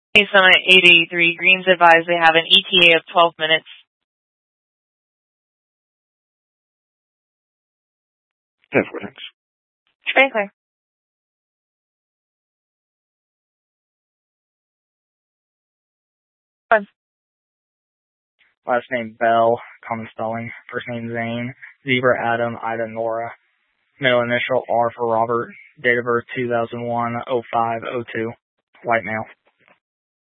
Summit 883, Greens advise they have an ETA of 12 minutes. 10-4, thanks. Very clear. Fine. Last name Bell, common spelling. First name Zane, Zebra Adam, Ida Nora. Middle initial R for Robert. Date of birth 2001-05-02. White male.